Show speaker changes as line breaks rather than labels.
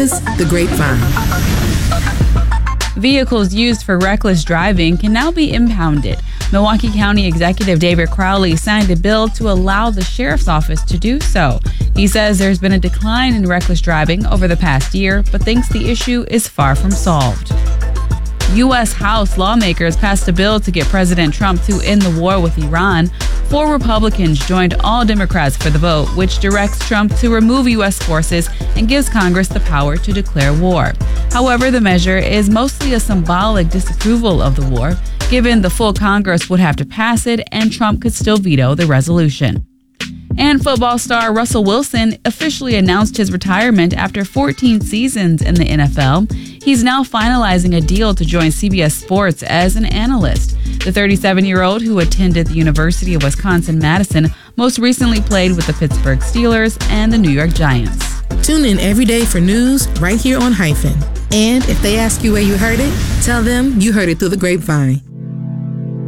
is The Grapevine.
Vehicles used for reckless driving can now be impounded. Milwaukee County Executive David Crowley signed a bill to allow the sheriff's office to do so. He says there's been a decline in reckless driving over the past year, but thinks the issue is far from solved. U.S. House lawmakers passed a bill to get President Trump to end the war with Iran. 4 Republicans joined all Democrats for the vote, which directs Trump to remove U.S. forces and gives Congress the power to declare war. However, the measure is mostly a symbolic disapproval of the war, given the full Congress would have to pass it and Trump could still veto the resolution. And football star Russell Wilson officially announced his retirement after 14 seasons in the NFL. He's now finalizing a deal to join CBS Sports as an analyst. The 37-year-old, who attended the University of Wisconsin-Madison, most recently played with the Pittsburgh Steelers and the New York Giants.
Tune in every day for news right here on Hyphen. And if they ask you where you heard it, tell them you heard it through the grapevine.